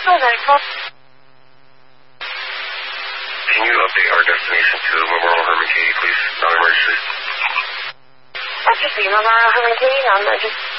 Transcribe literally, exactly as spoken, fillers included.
Oh, medical. Can you update our destination to Memorial Herman Katie, please? Non-emergency. That's just the Memorial Herman Katie, non-emergency.